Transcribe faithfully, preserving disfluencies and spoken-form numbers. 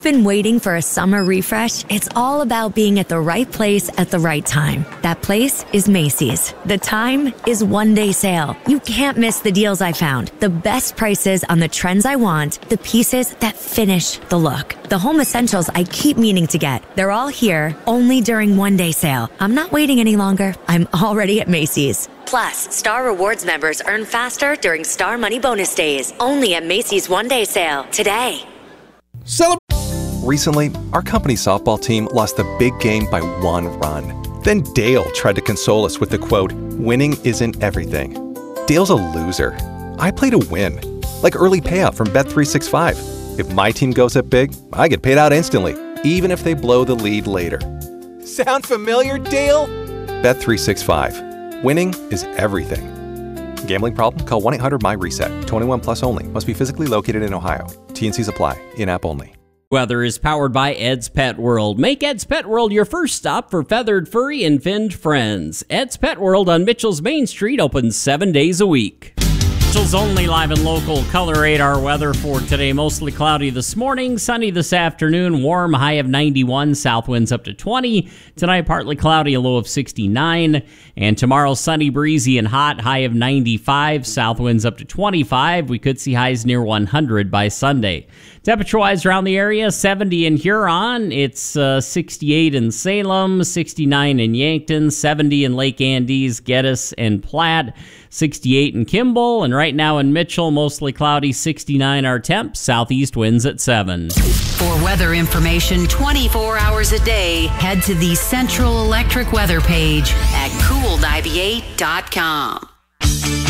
Been waiting for a summer refresh? It's all about being at the right place at the right time. That place is Macy's. The time is one day sale. You can't miss the deals I found. The best prices on the trends I want. The pieces that finish the look. The home essentials I keep meaning to get. They're all here only during one day sale. I'm not waiting any longer. I'm already at Macy's. Plus, Star Rewards members earn faster during Star Money Bonus Days. Only at Macy's one day sale today. Celebrate. Recently, our company softball team lost the big game by one run. Then Dale tried to console us with the quote, "Winning isn't everything." Dale's a loser. I play to win. Like early payout from Bet three sixty-five. If my team goes up big, I get paid out instantly, even if they blow the lead later. Sound familiar, Dale? Bet three sixty-five. Winning is everything. Gambling problem? Call one eight hundred M Y reset. twenty-one plus only. Must be physically located in Ohio. T and Cs apply. In-app only. Weather is powered by Ed's Pet World. Make Ed's Pet World your first stop for feathered, furry, and finned friends. Ed's Pet World on Mitchell's Main Street opens seven days a week. Mitchell's only live and local color radar weather for today. Mostly cloudy this morning, sunny this afternoon, warm, high of ninety-one, south winds up to twenty. Tonight, partly cloudy, a low of sixty-nine. And tomorrow, sunny, breezy, and hot, high of ninety-five, south winds up to twenty-five. We could see highs near one hundred by Sunday. Temperature-wise around the area, seventy in Huron. It's uh, sixty-eight in Salem, sixty-nine in Yankton, seventy in Lake Andes, Geddes, and Platte, sixty-eight in Kimball, and right now in Mitchell, mostly cloudy, sixty-nine our temp, southeast winds at seven. For weather information twenty-four hours a day, head to the Central Electric weather page at cool ninety-eight dot com.